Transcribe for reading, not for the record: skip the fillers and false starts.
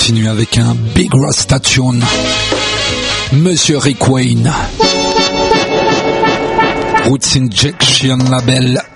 continue avec un Big Rasta tune. Monsieur Rick Wayne. Roots Injection label.